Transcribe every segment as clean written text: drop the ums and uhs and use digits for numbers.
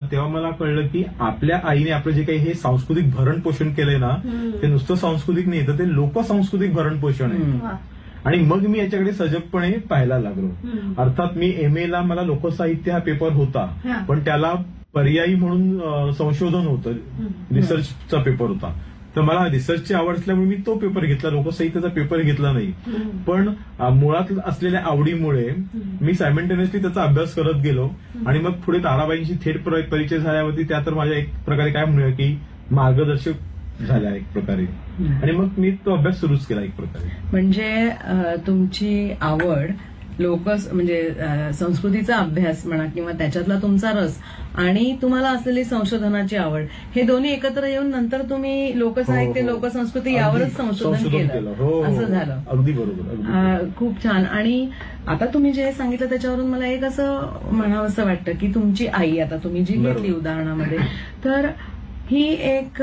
तेव्हा मला कळलं की आपल्या आईने आपलं जे काही हे सांस्कृतिक भरण पोषण केलंय ना, ते नुसतं सांस्कृतिक नाही तर ते लोकसंस्कृतिक भरण पोषण आहे. वा. आणि मग मी याच्याकडे सजगपणे पाहायला लागलो. अर्थात मी MA ला मला लोकसाहित्य हा पेपर होता, हा. पण त्याला पर्यायी म्हणून संशोधन होतं, रिसर्चचा पेपर होता. तर मला रिसर्चची आवड असल्यामुळे मी तो पेपर घेतला, लोकसाहित्याचा पेपर घेतला नाही. पण मुळात असलेल्या आवडीमुळे मी सायमल्टेनियसली त्याचा अभ्यास करत गेलो. आणि मग पुढे ताराबाईंशी थेट परिचय झाल्यावरती त्या तर माझ्या एक प्रकारे काय म्हणूया की मार्गदर्शक झाल्या एक प्रकारे. आणि मग मी तो अभ्यास सुरूच केला एक प्रकारे. म्हणजे तुमची आवड म्हणजे संस्कृतीचा अभ्यास म्हणा किंवा त्याच्यातला तुमचा रस आणि तुम्हाला असलेली संशोधनाची आवड, हे दोन्ही एकत्र येऊन नंतर तुम्ही लोकसाहित्य, लोकसंस्कृती यावरच संशोधन केलं, असं झालं. अगदी बरोबर. खूप छान. आणि आता तुम्ही जे सांगितलं त्याच्यावरून मला एक असं म्हणावंसं वाटतं की तुमची आई, आता तुम्ही जी घेतली उदाहरणामध्ये, तर ही एक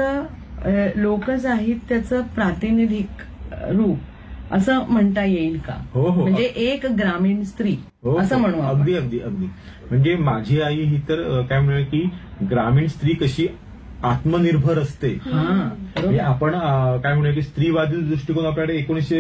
लोकसाहित्याचं प्रातिनिधिक रूप असं म्हणता येईल का? हो. म्हणजे एक ग्रामीण स्त्री असं म्हणू आपण. अगदी अगदी अगदी. म्हणजे माझी आई ही तर काय म्हणूया की ग्रामीण स्त्री कशी आत्मनिर्भर असते. म्हणजे आपण काय म्हणूया की स्त्रीवादी दृष्टिकोन आपल्याकडे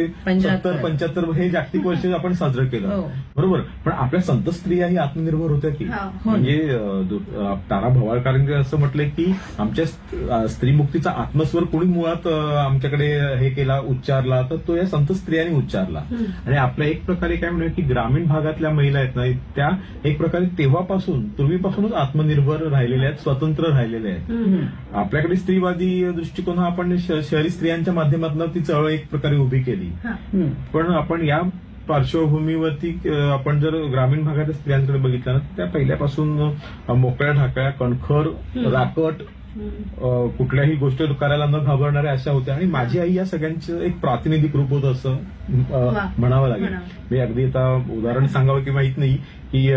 1970-75 हे जागतिक वर्ष आपण साजरं केलं, बरोबर. पण आपल्या संत स्त्रिया ही आत्मनिर्भर होत्या की. म्हणजे तारा भवाळकरांनी असं म्हटलंय की आमच्या स्त्रीमुक्तीचा आत्मस्वर कोणी मुळात आमच्याकडे हे केला, उच्चारला, तर तो या संत स्त्रियांनी उच्चारला. आणि आपल्या एक प्रकारे काय म्हणूया की ग्रामीण भागातल्या महिला आहेत ना, त्या एक प्रकारे तेव्हापासून, पूर्वीपासूनच आत्मनिर्भर राहिलेल्या आहेत, स्वतंत्र राहिलेल्या आहेत. आपल्याकडे स्त्रीवादी दृष्टिकोन हा आपण शहरी स्त्रियांच्या माध्यमातून ती चळवळ एक प्रकारे उभी केली. पण आपण या पार्श्वभूमीवरती आपण जर ग्रामीण भागातल्या स्त्रियांकडे बघितलं ना, त्या पहिल्यापासून मोकळ्या ढाकळ्या, कणखर, राकट, कुठल्याही गोष्ट करायला न घाबरणाऱ्या अशा होत्या. आणि माझी आई या सगळ्यांचं एक प्रातिनिधिक रूप होतं असं म्हणावं लागेल. मी अगदी आता उदाहरण सांगावं की माहित नाही की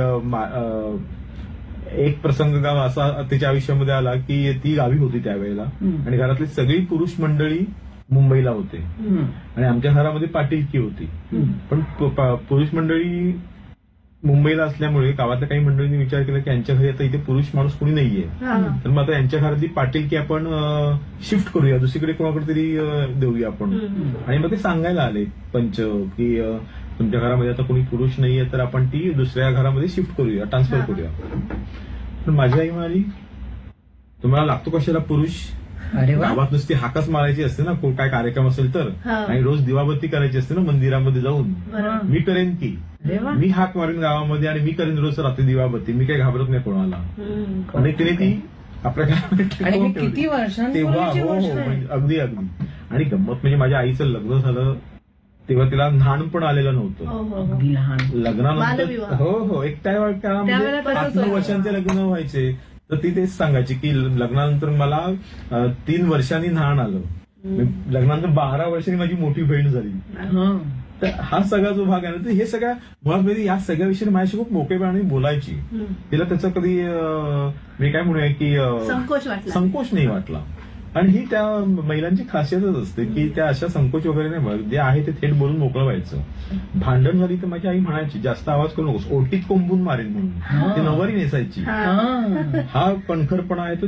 एक प्रसंग असा तिच्या आयुष्यामध्ये आला की ती गावी होती त्यावेळेला आणि घरातली सगळी पुरुष मंडळी मुंबईला होते आणि आमच्या घरामध्ये पाटीलकी होती. पण पुरुष मंडळी मुंबईला असल्यामुळे गावातल्या काही मंडळींनी विचार केला की यांच्या घरी आता इथे पुरुष माणूस कोणी नाहीये, तर मग आता यांच्या घरातली पाटीलकी आपण शिफ्ट करूया, दुसरीकडे कोणाकडे तरी देऊया आपण. आणि मग ते सांगायला आले पंच की तुमच्या घरामध्ये आता कोणी पुरुष नाहीये, तर आपण ती दुसऱ्या घरामध्ये शिफ्ट करूया, ट्रान्सफर करूया. पण माझी आई म्हणाली, तुम्हाला लागतो कशाला पुरुष? गावात नुसती हाकच मारायची असते ना, काय कार्यक्रम असेल तर, आणि रोज दिवाबत्ती करायची असते ना मंदिरामध्ये जाऊन. मी करेन की, मी हाक मारेन गावामध्ये आणि मी करेन रोज रात्री दिवाबत्ती, मी काही घाबरत नाही कोणाला. आणि तिने ती आपल्या घरामध्ये किती वर्षांपूर्वीची तेव्हा. हो अगदी अगदी. आणि गंमत म्हणजे माझ्या आईचं लग्न झालं तेव्हा तिला लहान पण आलेलं नव्हतं. अगदी लहान लग्नानंतर. हो एक त्यावेळेला 8-9 वर्षांचे लग्न व्हायचे, तर ती तेच सांगायची की लग्नानंतर मला 3 वर्षांनी लहान आलं. लग्नानंतर 12 वर्षांनी माझी मोठी बहीण झाली. तर हा सगळा जो भाग आहे ना, तर हे सगळ्या मुळात या सगळ्या विषयी माझ्याशी खूप मोकळेपणाने बोलायची. तिला त्याचा कधी मी काय म्हणूया की संकोच नाही वाटला. आणि ही त्या महिलांची खासियतच असते की त्या अशा संकोच वगैरे नाही बघ, जे आहे ते थेट बोलून मोकळं व्हायचं. भांडण झाली तर माझी आई म्हणायची जास्त आवाज करू नकोस, ओटीत कोंबून मारेन म्हणून. ती नवरी नेसायची. हा कणखरपणा आहे तो.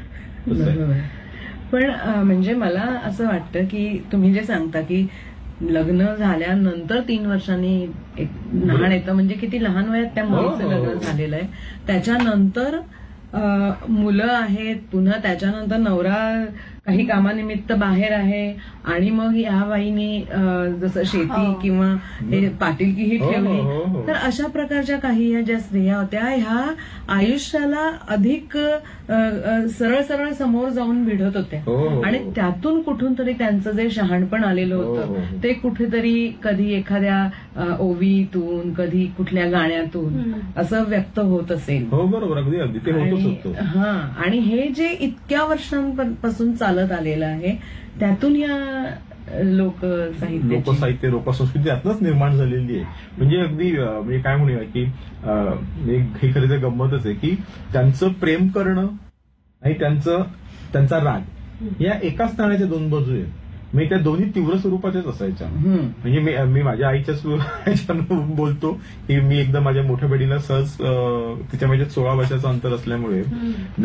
पण म्हणजे मला असं वाटतं की तुम्ही जे सांगता की लग्न झाल्यानंतर 3 वर्षांनी एक लहान येतं, म्हणजे किती लहान वयात त्या मुलीचं लग्न झालेलं आहे. त्याच्यानंतर मुलं आहेत, पुन्हा त्याच्यानंतर नवरा काही कामानिमित्त बाहेर आहे आणि मग या बाईने जसं शेती किंवा हे पाटीलकीही ठेवली. तर अशा प्रकारच्या काही या ज्या स्त्रिया होत्या, ह्या आयुष्याला अधिक सरळ सरळ समोर जाऊन भिडत होत्या. आणि त्यातून कुठून तरी त्यांचं जे शहाणपण आलेलं होतं ते कुठेतरी कधी एखाद्या ओवीतून, कधी कुठल्या गाण्यातून असं व्यक्त होत असेल. हो बरोबर, अगदी अगदी ते होतच होतं. आणि हे जे इतक्या वर्षांपासून चालत आलेलं आहे, त्यातून या लोकसाहित्य, लोकसंस्कृती यातनंच निर्माण झालेली आहे. म्हणजे अगदी म्हणजे काय म्हणूया की हे खरी तर गंमतच आहे की त्यांचं प्रेम करणं आणि त्यांचा राग या एकाच नाण्याच्या 2 बाजू आहेत. म्हणजे त्या दोन्ही तीव्र स्वरूपाच्याच असायच्या. म्हणजे मी माझ्या आईच्याच बोलतो की मी एकदा माझ्या मोठ्या बहिणीला सहज, तिच्या माझ्यात 16 वर्षाचं अंतर असल्यामुळे